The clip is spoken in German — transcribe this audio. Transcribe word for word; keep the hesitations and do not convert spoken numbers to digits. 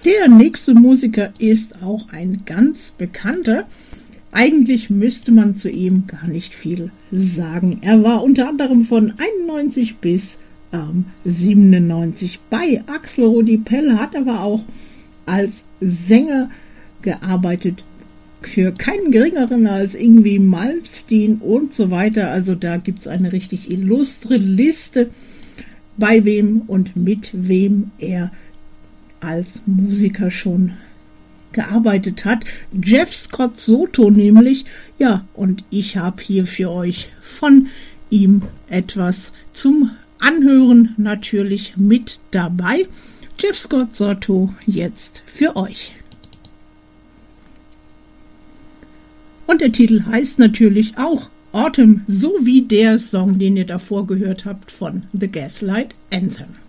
Der nächste Musiker ist auch ein ganz bekannter. Eigentlich müsste man zu ihm gar nicht viel sagen. Er war unter anderem von einundneunzig bis ähm, siebenundneunzig bei Axel Rudi Pell, hat aber auch als Sänger gearbeitet für keinen geringeren als Yngwie Malmsteen und so weiter. Also da gibt es eine richtig illustre Liste, bei wem und mit wem er als Musiker schon gearbeitet hat. Jeff Scott Soto nämlich. Ja, und ich habe hier für euch von ihm etwas zum Anhören natürlich mit dabei. Jeff Scott Soto jetzt für euch. Und der Titel heißt natürlich auch Autumn, so wie der Song, den ihr davor gehört habt von The Gaslight Anthem.